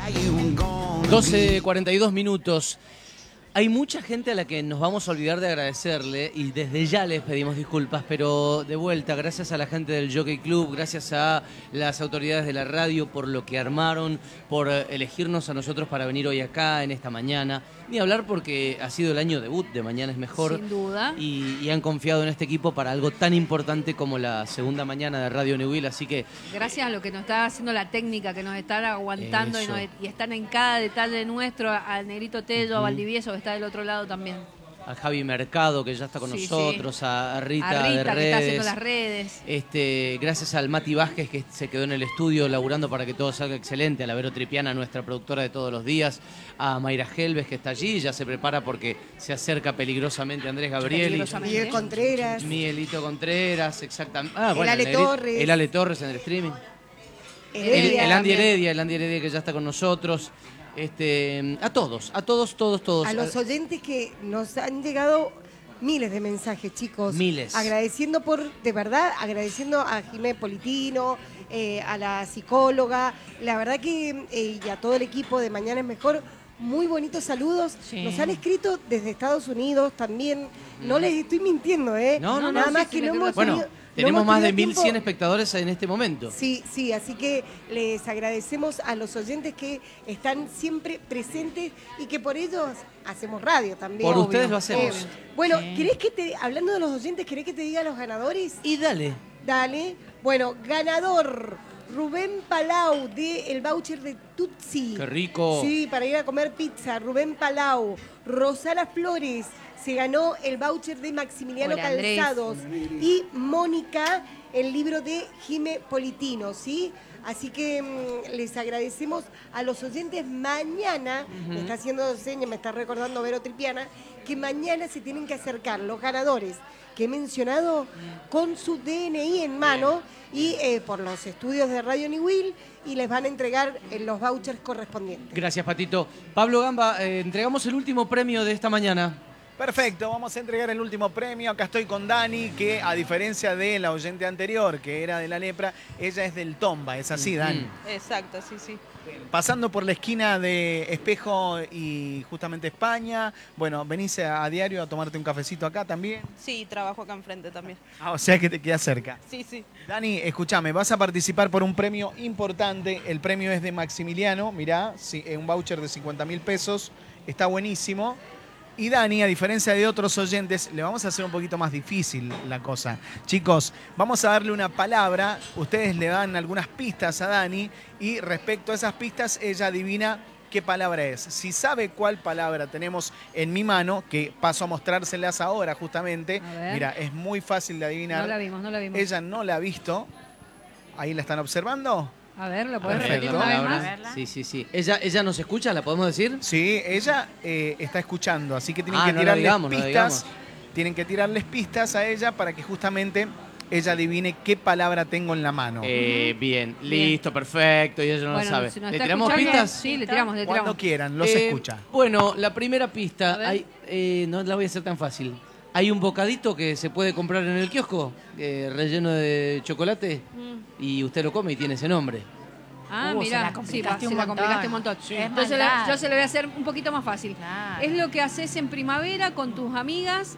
12:42 minutos. Hay mucha gente a la que nos vamos a olvidar de agradecerle y desde ya les pedimos disculpas, pero de vuelta, gracias a la gente del Jockey Club, gracias a las autoridades de la radio por lo que armaron, por elegirnos a nosotros para venir hoy acá en esta mañana. Ni hablar porque ha sido el año debut de Mañana es Mejor. Sin duda. Y han confiado en este equipo para algo tan importante como la segunda mañana de Radio Neuquén, así que... Gracias a lo que nos está haciendo la técnica, que nos están aguantando y están en cada detalle nuestro, al Negrito Tello, a Valdivieso, que está del otro lado también. A Javi Mercado, que ya está con nosotros, sí. A Rita de redes. Que está haciendo las redes. Gracias al Mati Vázquez, que se quedó en el estudio laburando para que todo salga excelente, a la Vero Tripiana, nuestra productora de todos los días, a Mayra Helves, que está allí, ya se prepara porque se acerca peligrosamente Andrés Gabrieli. Miguel Contreras. Miguelito Contreras, exactamente. El Ale Torres en el streaming. El Andy Heredia, que ya está con nosotros. A todos. A los oyentes que nos han llegado miles de mensajes, chicos. Miles. Agradeciendo agradeciendo a Jimé Politino, a la psicóloga, la verdad que, y a todo el equipo de Mañana es Mejor, muy bonitos saludos. Sí. Nos han escrito desde Estados Unidos también. No les estoy mintiendo, No, nada más que no hemos tenido... Tenemos más de 1.100 espectadores en este momento. Sí, así que les agradecemos a los oyentes que están siempre presentes y que por ellos hacemos radio también. Por ustedes lo hacemos. Bueno, hablando de los oyentes, ¿querés que te diga los ganadores? Y dale. Bueno, ganador Rubén Palau del voucher de Tutsi. ¡Qué rico! Sí, para ir a comer pizza. Rubén Palau. Rosana Flores se ganó el voucher de Maximiliano Calzados. Y Mónica, el libro de Jimé Politino, ¿sí? Así que les agradecemos a los oyentes. Mañana, me está haciendo señas, me está recordando Vero Tripiana, que mañana se tienen que acercar los ganadores que he mencionado con su DNI en mano y por los estudios de Radio Neuquén y les van a entregar los vouchers correspondientes. Gracias, Patito. Pablo Gamba, entregamos el último premio de esta mañana. Perfecto, vamos a entregar el último premio. Acá estoy con Dani, que a diferencia de la oyente anterior, que era de la lepra, ella es del Tomba, ¿es así, Dani? Exacto, sí. Pasando por la esquina de Espejo y justamente España, bueno, venís a diario a tomarte un cafecito acá también. Sí, trabajo acá enfrente también. O sea que te quedas cerca. Sí. Dani, escúchame, vas a participar por un premio importante. El premio es de Maximiliano, mirá, un voucher de 50.000 pesos, está buenísimo. Y Dani, a diferencia de otros oyentes, le vamos a hacer un poquito más difícil la cosa. Chicos, vamos a darle una palabra, ustedes le dan algunas pistas a Dani y respecto a esas pistas ella adivina qué palabra es. Si sabe cuál palabra tenemos en mi mano, que paso a mostrárselas ahora justamente, mira, es muy fácil de adivinar. No la vimos. Ella no la ha visto. Ahí la están observando. A ver, ¿lo podés repetir una vez más? Sí. ¿Ella nos escucha? ¿La podemos decir? Sí, ella está escuchando, así que tienen que tirarles pistas. Tienen que tirarles pistas a ella para que justamente ella adivine qué palabra tengo en la mano. Bien, listo, perfecto, y ella no lo sabe. Si ¿Le tiramos pistas? Sí, le tiramos. Cuando quieran, los escucha. Bueno, la primera pista, no la voy a hacer tan fácil. Hay un bocadito que se puede comprar en el kiosco, relleno de chocolate, y usted lo come y tiene ese nombre. Mira, se la complicaste un montón. Sí. Entonces yo se lo voy a hacer un poquito más fácil. Claro. Es lo que haces en primavera con tus amigas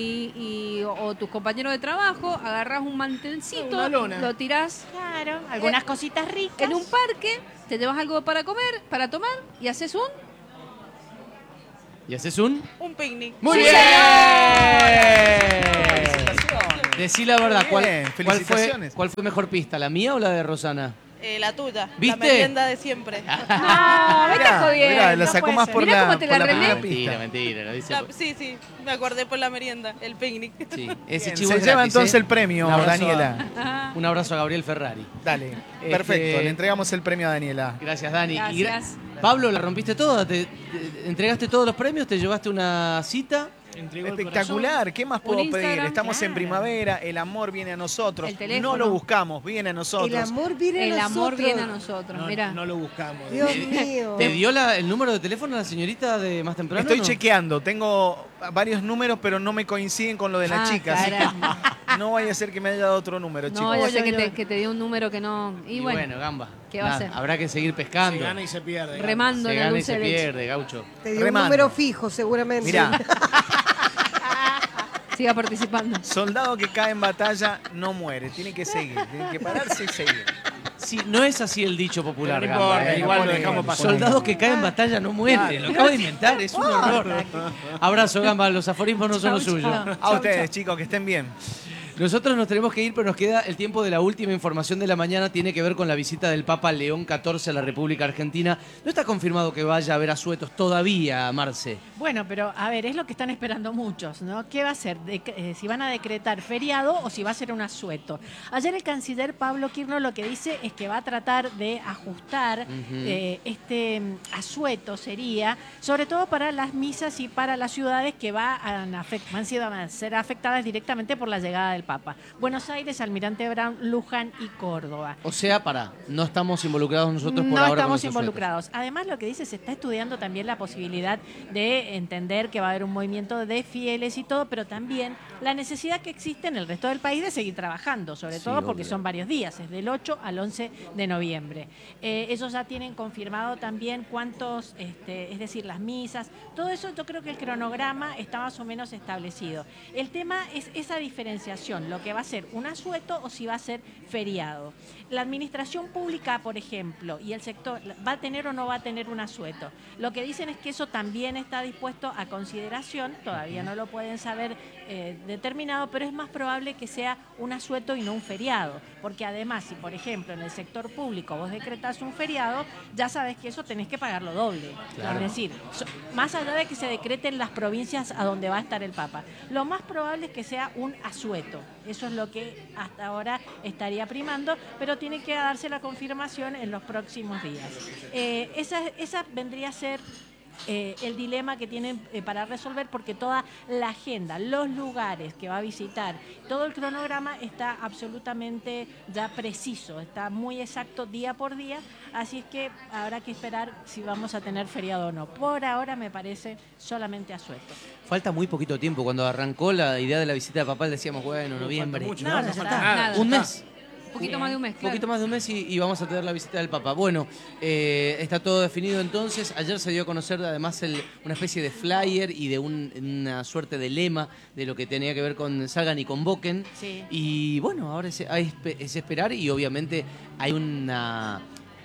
o tus compañeros de trabajo, agarrás un mantelcito, lo tirás. Claro, algunas cositas ricas. En un parque, te llevas algo para comer, para tomar, y haces un... Un picnic. ¡Muy bien! Decí la verdad, ¿cuál fue mejor pista, la mía o la de Rosana? La tuya, ¿viste? La merienda de siempre. Me estás jodiendo. Mirá, la sacó más por la primera pista. Mentira. Sí, me acordé por la merienda, el picnic. Sí, ese Bien, chivo se es lleva gratis, entonces el premio, Daniela. Un abrazo a Gabriel Ferrari. Dale, perfecto, le entregamos el premio a Daniela. Gracias, Dani. Gracias. Pablo, ¿la rompiste toda? ¿Te entregaste todos los premios? ¿Te llevaste una cita? Espectacular, ¿qué más puedo pedir? Estamos en primavera, el amor viene a nosotros. No lo buscamos, viene a nosotros. El amor viene a nosotros. Mirá. No lo buscamos. Dios mío. ¿Te dio el número de teléfono la señorita de más temprano? Estoy chequeando, tengo varios números, pero no me coinciden con lo de la chica. Así que No vaya a ser que me haya dado otro número, chicos. No, ya sé que te dio un número que no... Y bueno, Gamba. ¿Qué va a hacer? Habrá que seguir pescando. Se gana y se pierde. Remando Se en la gana y dulce se de leche. pierde, Gaucho. Te dio Remando. un número fijo, seguramente. Mirá, Siga participando. soldado que cae en batalla no muere. Tiene que seguir. Tiene que pararse y seguir. Sí, no es así el dicho popular, Pero no Gamba. importa, igual lo dejamos pasar. Soldado que cae en batalla no muere. Lo acabo de inventar, es un horror. Abrazo, Gamba. Los aforismos no son lo suyo. A ustedes, chicos, que estén bien. Nosotros nos tenemos que ir, pero nos queda el tiempo de la última información de la mañana. Tiene que ver con la visita del Papa León XIV a la República Argentina. No está confirmado que vaya a ver asuetos todavía, Marce. Bueno, pero a ver, es lo que están esperando muchos, ¿no? ¿Qué va a ser? Si van a decretar feriado o si va a ser un asueto. Ayer el canciller Pablo Quirno lo que dice es que va a tratar de ajustar este asueto, sería, sobre todo para las misas y para las ciudades que van a ser afectadas directamente por la llegada del Papa. Buenos Aires, Almirante Brown, Luján y Córdoba. O sea, no estamos involucrados nosotros por No ahora. No estamos involucrados. Además, lo que dice, se está estudiando también la posibilidad de entender que va a haber un movimiento de fieles y todo, pero también la necesidad que existe en el resto del país de seguir trabajando, sobre todo porque son varios días, es del 8 al 11 de noviembre. Ellos ya tienen confirmado también cuántos, es decir, las misas, todo eso. Yo creo que el cronograma está más o menos establecido. El tema es esa diferenciación, lo que va a ser un asueto o si va a ser feriado. La administración pública, por ejemplo, y el sector, ¿va a tener o no va a tener un asueto? Lo que dicen es que eso también está dispuesto a consideración, todavía no lo pueden saber determinado, pero es más probable que sea un asueto y no un feriado, porque además, si por ejemplo en el sector público vos decretás un feriado, ya sabes que eso tenés que pagarlo doble. Claro. Es decir, más allá de que se decreten las provincias a donde va a estar el Papa, lo más probable es que sea un asueto. Eso es lo que hasta ahora estaría primando, pero tiene que darse la confirmación en los próximos días. Esa vendría a ser el dilema que tienen para resolver, porque toda la agenda, los lugares que va a visitar, todo el cronograma está absolutamente ya preciso, está muy exacto día por día, así es que habrá que esperar si vamos a tener feriado o no. Por ahora me parece solamente asueto. Falta muy poquito tiempo. Cuando arrancó la idea de la visita papal decíamos, bueno, noviembre. Mucho, No, no no falta está. nada. Un mes. Poquito más de un mes, claro. Poquito más de un mes y vamos a tener la visita del Papa. Bueno, está todo definido entonces. Ayer se dio a conocer además una especie de flyer y de una suerte de lema de lo que tenía que ver con salgan y convoquen. Sí. Y bueno, ahora es esperar, y obviamente hay una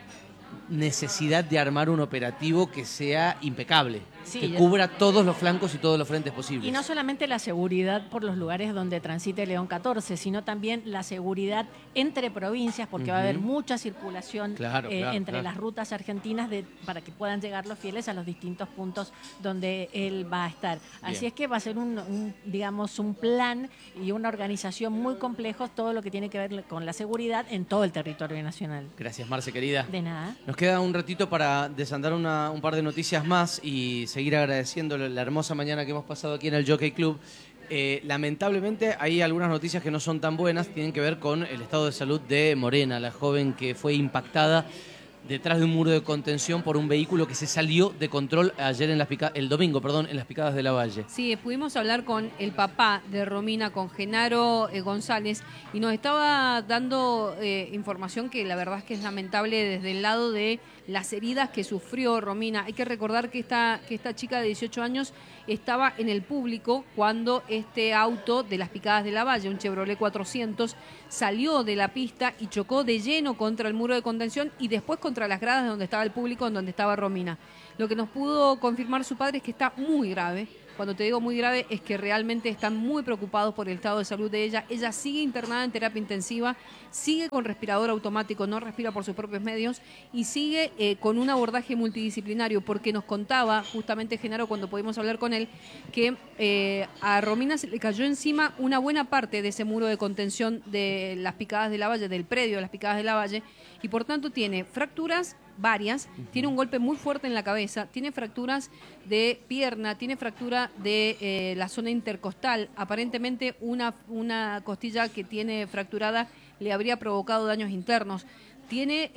necesidad de armar un operativo que sea impecable, Sí, que cubra todos los flancos y todos los frentes posibles. Y no solamente la seguridad por los lugares donde transite León XIV, sino también la seguridad entre provincias, porque va a haber mucha circulación entre las rutas argentinas para que puedan llegar los fieles a los distintos puntos donde él va a estar. Así es que va a ser digamos, un plan y una organización muy complejo, todo lo que tiene que ver con la seguridad en todo el territorio nacional. Gracias, Marce, querida. De nada. Nos queda un ratito para desandar un par de noticias más y seguir agradeciendo la hermosa mañana que hemos pasado aquí en el Jockey Club. Lamentablemente hay algunas noticias que no son tan buenas, tienen que ver con el estado de salud de Morena, la joven que fue impactada detrás de un muro de contención por un vehículo que se salió de control ayer el domingo, en las Picadas de la Valle. Sí, pudimos hablar con el papá de Romina, con Genaro González, y nos estaba dando información que la verdad es que es lamentable desde el lado de las heridas que sufrió Romina. Hay que recordar que esta chica de 18 años estaba en el público cuando este auto de las Picadas de la Valle, un Chevrolet 400, salió de la pista y chocó de lleno contra el muro de contención y después contra las gradas de donde estaba el público, en donde estaba Romina. Lo que nos pudo confirmar su padre es que está muy grave. Cuando te digo muy grave es que realmente están muy preocupados por el estado de salud de ella. Ella sigue internada en terapia intensiva, sigue con respirador automático, no respira por sus propios medios y sigue con un abordaje multidisciplinario, porque nos contaba justamente Genaro cuando pudimos hablar con él que a Romina se le cayó encima una buena parte de ese muro de contención de las Picadas de la Valle, del predio de las Picadas de la Valle, y por tanto tiene fracturas varias, tiene un golpe muy fuerte en la cabeza, tiene fracturas de pierna, tiene fractura de la zona intercostal, aparentemente una costilla que tiene fracturada le habría provocado daños internos. Tiene,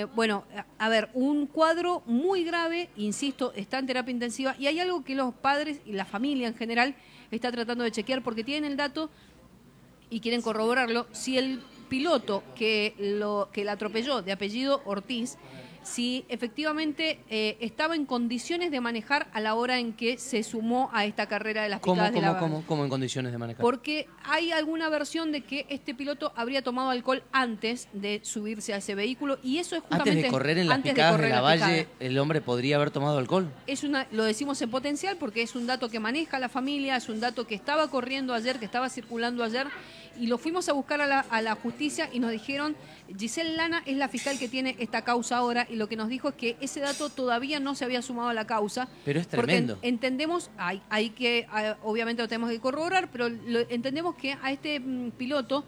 un cuadro muy grave, insisto, está en terapia intensiva, y hay algo que los padres y la familia en general está tratando de chequear, porque tienen el dato y quieren corroborarlo, si el piloto que la atropelló, de apellido Ortiz, si efectivamente estaba en condiciones de manejar a la hora en que se sumó a esta carrera de las picadas de la valla. ¿Cómo en condiciones de manejar? Porque hay alguna versión de que este piloto habría tomado alcohol antes de subirse a ese vehículo y eso es justamente... Antes de correr en las antes picadas de correr la las valle, picadas. el hombre podría haber tomado alcohol. Lo decimos en potencial porque es un dato que maneja la familia, es un dato que estaba corriendo ayer, que estaba circulando ayer, y lo fuimos a buscar a la justicia y nos dijeron, Giselle Lana es la fiscal que tiene esta causa ahora, y lo que nos dijo es que ese dato todavía no se había sumado a la causa. Pero es tremendo. Porque entendemos, obviamente lo tenemos que corroborar, pero entendemos que a este piloto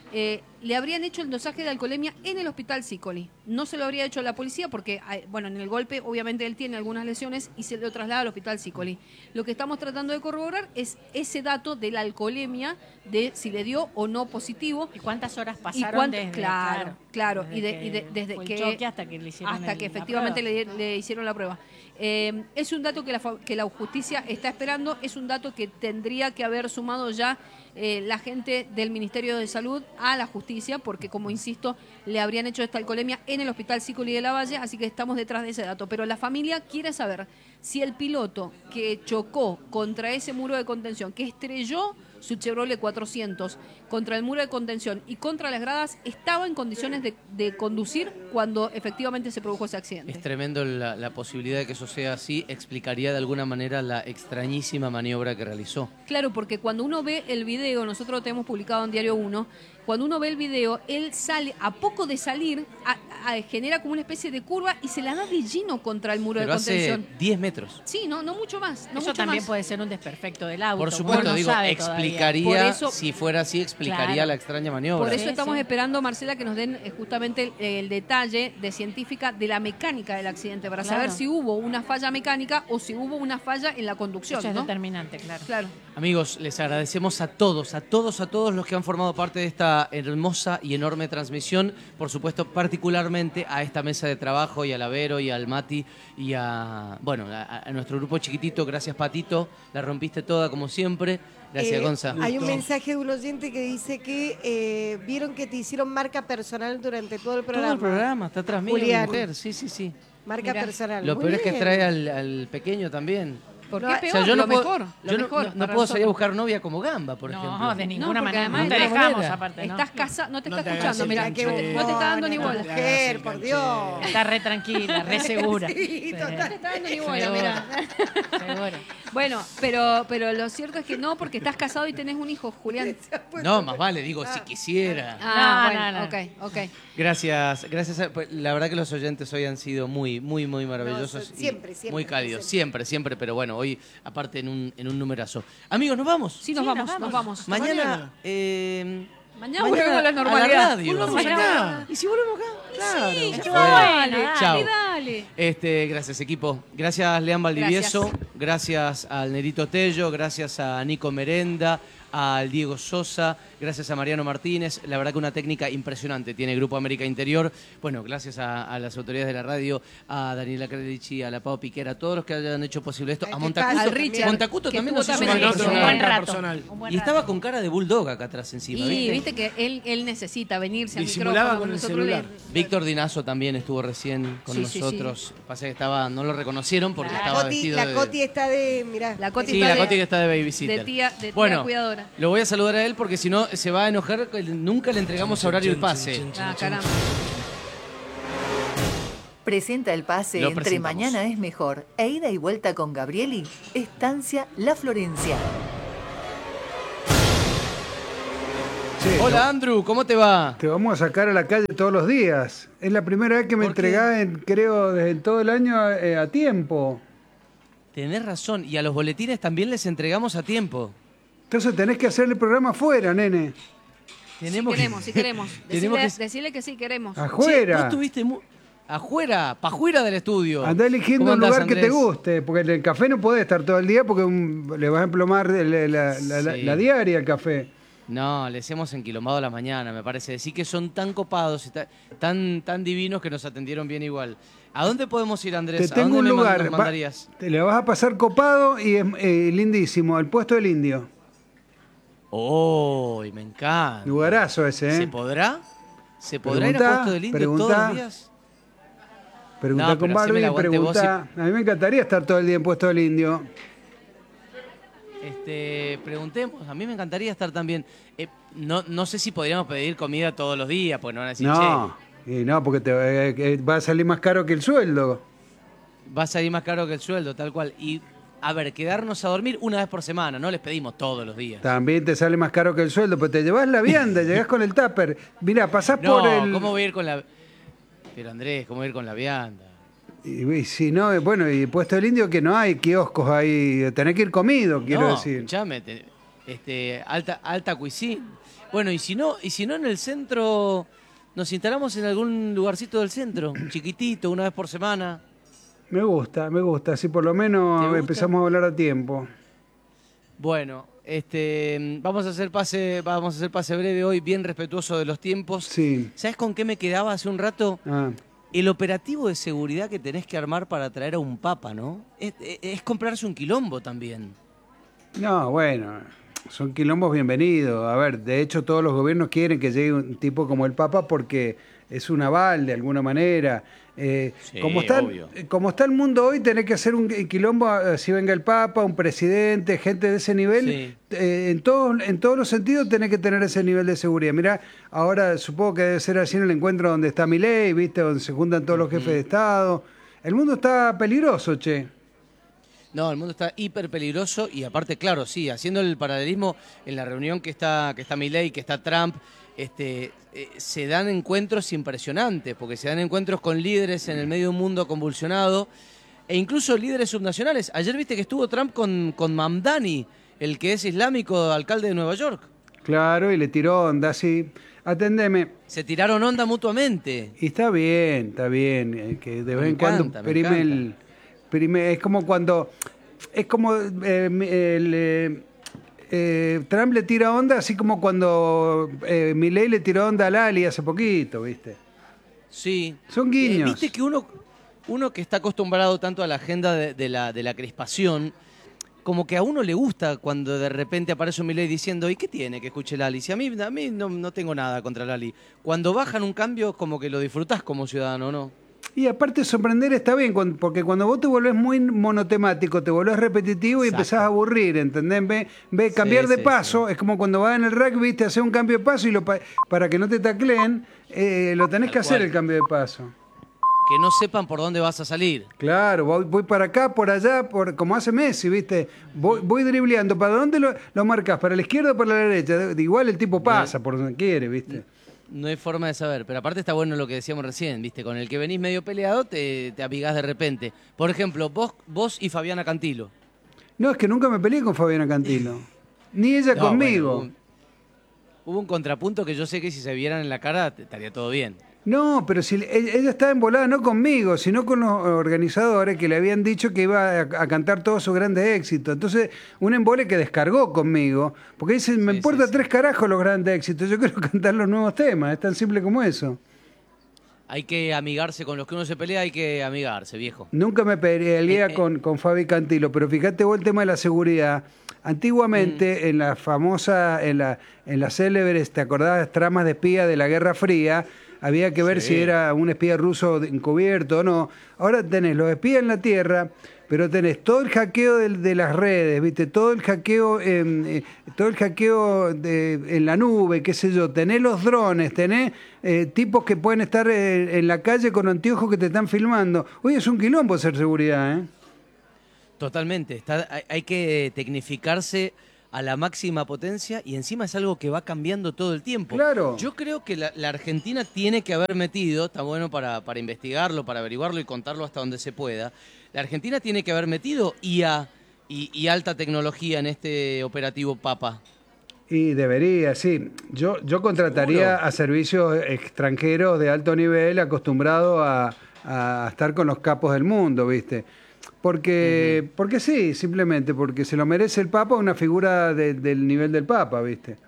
le habrían hecho el dosaje de alcoholemia en el hospital Sicoli. No se lo habría hecho a la policía porque, en el golpe obviamente él tiene algunas lesiones y se lo traslada al hospital Sicoli. Lo que estamos tratando de corroborar es ese dato de la alcoholemia, de si le dio o no positivo. ¿Y cuántas horas pasaron desde, Claro, desde que el choque hasta que le hicieron hasta que efectivamente le hicieron la prueba. Es un dato que la justicia está esperando, es un dato que tendría que haber sumado ya la gente del Ministerio de Salud a la justicia, porque como insisto, le habrían hecho esta alcoholemia en el hospital Sicoli de la Valle, así que estamos detrás de ese dato. Pero la familia quiere saber si el piloto que chocó contra ese muro de contención, que estrelló su Chevrolet 400 contra el muro de contención y contra las gradas, estaba en condiciones de conducir cuando efectivamente se produjo ese accidente. Es tremendo la posibilidad de que eso sea así. Explicaría de alguna manera la extrañísima maniobra que realizó. Claro, porque cuando uno ve el video, nosotros lo tenemos publicado en Diario 1, cuando uno ve el video, él sale, a poco de salir, genera como una especie de curva y se la da de lleno contra el muro Pero de contención. hace 10 metros. Sí, no mucho más. No Eso mucho también más. puede ser un desperfecto del auto. Por supuesto, uno no digo, sabe todavía. explicaría, Por eso- si fuera así, explicaría Claro. la extraña maniobra. Por eso Sí, estamos sí. esperando, Marcela, que nos den justamente el detalle de científica de la mecánica del accidente, para Claro. saber si hubo una falla mecánica o si hubo una falla en la conducción, Eso es ¿no? determinante, claro. Claro. Amigos, les agradecemos a todos los que han formado parte de esta hermosa y enorme transmisión. Por supuesto, particularmente a esta mesa de trabajo y al Avero y al Mati y a nuestro grupo chiquitito. Gracias, Patito. La rompiste toda como siempre. Gracias, Gonza. Hay un mensaje de un oyente que dice que vieron que te hicieron marca personal durante todo el programa. Todo el programa está atrás mío, mi Julián. mujer. Sí. Marca Mirá. personal. Lo Muy peor es que bien. trae al pequeño también. ¿Por No, qué o sea, peor? yo no lo puedo, mejor. yo Lo no- mejor no para puedo salir a nosotros. buscar novia como Gamba, por ejemplo. No, de ninguna porque manera. además No te de ninguna dejamos, manera. aparte, ¿no? Estás casado, no te No está te escuchando, hagas mira, el Qué no te está dando ni buena bola. mujer, por Dios. Está re tranquila, re segura. Sí, No te está dando ni bola, Seguro. mira. Seguro. Bueno, pero lo cierto es que no, porque estás casado y tenés un hijo, Julián. No, más vale, digo, si quisiera. Ah, No, bueno, no. ok. Gracias. Pues, la verdad que los oyentes hoy han sido muy maravillosos. No, siempre, y siempre, muy cálidos, siempre. siempre. Pero bueno, hoy, aparte, en un numerazo. Amigos, ¿nos vamos? Sí, nos vamos. Mañana. Mañana volvemos a la a normalidad. la radio. Volvamos acá. ¿Y si volvemos acá? Claro. Sí, Bueno, dale, chao. dale. Gracias, equipo. Gracias, Leán Valdivieso. Gracias al Nerito Tello. Gracias a Nico Merenda. Al Diego Sosa. Gracias a Mariano Martínez. La verdad que una técnica impresionante tiene Grupo América Interior. Bueno, gracias a las autoridades de la radio, a Daniela Credici, a la Pau Piquera, a todos los que hayan hecho posible esto. A Montacuto. Al Richard, Montacuto que también estuvo nos hizo también una en nota. un buen rato. personal. Un buen Y rato. estaba con cara de bulldog acá atrás encima, Y ¿viste? viste que él necesita venirse al Disimulaba micrófono. con el nosotros celular. Víctor Dinazo también estuvo recién con Sí, sí, nosotros. Pasa que no lo reconocieron porque Claro. estaba Coti, vestido la de... Coti está de. Mirá. La Coti Sí, está la de- Coti que está de babysitter. de tía bueno, cuidadora. lo voy a saludar a él porque si no se va a enojar. Nunca le entregamos a horario el pase. Ah, caramba. Presenta el pase Lo entre presentamos. Mañana es Mejor e Ida y Vuelta con Gabrieli, Estancia La Florencia. Sí, Hola Andrew, ¿cómo te va? te vamos a sacar a la calle todos los días. Es la primera vez que me ¿Por qué? entregás, creo, desde todo el año a tiempo. Tenés razón, y a los boletines también les entregamos a tiempo. Entonces tenés que hacer el programa afuera, nene. Si queremos. Tenemos que- Decirle que sí queremos. Che, Afuera. vos estuviste afuera, pajuera del estudio. Andá eligiendo ¿Cómo un andás, lugar que te Andrés? guste, porque en el café no podés estar todo el día porque le vas a emplomar Sí. la diaria al café. No, les hemos enquilombado la mañana, me parece. Decir que son tan copados y tan divinos que nos atendieron bien igual. ¿A dónde podemos ir, Andrés? Te ¿A tengo dónde un nos lugar, mandarías? te le vas a pasar copado y es lindísimo, el puesto del indio. ¡Oh! Me encanta. Lugarazo ese, ¿eh? ¿Se podrá? ¿Se podrá ir a Preguntá, Puesto del Indio preguntá. todos los días? Preguntá No, con pero haceme Barbie, el aguante vos preguntá. A mí me encantaría estar todo el día en Puesto del Indio. Preguntemos, a mí me encantaría estar también. No sé si podríamos pedir comida todos los días, porque no van a decir, No, y no, porque va a salir más caro que el sueldo. va a salir más caro que el sueldo, tal cual. Y, a ver, quedarnos a dormir una vez por semana, no les pedimos todos los días. También te sale más caro que el sueldo, pero te llevas la vianda, llegás con el tupper. Mirá, pasás No, por el... ¿cómo voy a ir con la... Pero Andrés, ¿cómo voy a ir con la vianda? Y si no, bueno, y Puesto del Indio que no hay kioscos ahí, tenés que ir comido, quiero decir. Escuchame, alta cuisine. Bueno, y si no en el centro, nos instalamos en algún lugarcito del centro, chiquitito, una vez por semana. Me gusta, así por lo ¿Te menos gusta? empezamos a hablar a tiempo. Bueno, vamos a hacer pase breve hoy, bien respetuoso de los tiempos. Sí. ¿Sabes con qué me quedaba hace un rato? Ah. El operativo de seguridad que tenés que armar para traer a un papa, ¿no? Es comprarse un quilombo también. No, bueno, son quilombos bienvenidos. A ver, de hecho todos los gobiernos quieren que llegue un tipo como el Papa porque es un aval de alguna manera. Sí, como obvio. está el mundo hoy, tenés que hacer un quilombo, si venga el Papa, un presidente, gente de ese nivel. Sí. En todos los sentidos tenés que tener ese nivel de seguridad. Mirá, ahora supongo que debe ser así en el encuentro donde está Milei, ¿viste? Donde se juntan todos los jefes de Estado. El mundo está peligroso, che. No, el mundo está hiper peligroso y aparte, claro, sí, haciendo el paralelismo en la reunión que está Milei, que está Trump, se dan encuentros impresionantes, porque se dan encuentros con líderes en el medio de un mundo convulsionado e incluso líderes subnacionales. Ayer viste que estuvo Trump con Mamdani, el que es islámico, alcalde de Nueva York. Claro, y le tiró onda, sí. Atendeme. Se tiraron onda mutuamente. Y está bien, que de vez en cuando me encanta. es como cuando... Es como Trump le tira onda, así como cuando Milei le tiró onda a Lali hace poquito, ¿viste? Sí. Son guiños. Viste que uno que está acostumbrado tanto a la agenda de la crispación, como que a uno le gusta cuando de repente aparece un Milei diciendo, ¿y qué tiene que escuche Lali? Si a mí no tengo nada contra Lali. Cuando bajan un cambio, como que lo disfrutás como ciudadano, ¿no? Y aparte sorprender está bien, porque cuando vos te volvés muy monotemático, te volvés repetitivo y Exacto. empezás a aburrir, ¿entendés? Ve cambiar de paso, es como cuando vas en el rugby, te haces un cambio de paso y para que no te tacleen, lo tenés que hacer el cambio de paso. Que no sepan por dónde vas a salir. Claro, voy para acá, por allá, como hace Messi, ¿viste? Voy dribleando. ¿Para dónde lo marcas? ¿Para la izquierda o para la derecha? Igual el tipo pasa por donde quiere, ¿viste? No hay forma de saber, pero aparte está bueno lo que decíamos recién, ¿viste? Con el que venís medio peleado te amigás de repente. Por ejemplo, vos y Fabiana Cantilo. No, es que nunca me peleé con Fabiana Cantilo. Ni ella conmigo. Bueno, hubo un contrapunto que yo sé que si se vieran en la cara estaría todo bien. No, pero si ella estaba embolada no conmigo, sino con los organizadores que le habían dicho que iba a cantar todos sus grandes éxitos. Entonces, un embole que descargó conmigo, porque dice, me importa tres carajos los grandes éxitos, yo quiero cantar los nuevos temas, es tan simple como eso. Hay que amigarse con los que uno se pelea, hay que amigarse, viejo. Nunca me peleé con Fabi Cantilo, pero fíjate vos el tema de la seguridad. Antiguamente, en la famosa, en las célebres, ¿te acordás? Tramas de espía de la Guerra Fría, había que ver si era un espía ruso encubierto o no. Ahora tenés los espías en la tierra, pero tenés todo el hackeo de las redes, ¿viste? Todo el hackeo en la nube, qué sé yo. Tenés los drones, tenés tipos que pueden estar en la calle con anteojos que te están filmando. Hoy es un quilombo hacer seguridad, ¿eh? Totalmente. Hay que tecnificarse a la máxima potencia y encima es algo que va cambiando todo el tiempo. Claro. Yo creo que la Argentina tiene que haber metido, está bueno para investigarlo, para averiguarlo y contarlo hasta donde se pueda, la Argentina tiene que haber metido IA y alta tecnología en este operativo Papa. Y debería, sí. Yo contrataría a servicios extranjeros de alto nivel acostumbrados a estar con los capos del mundo, ¿viste? Porque sí, simplemente porque se lo merece el Papa, una figura del nivel del Papa, ¿viste?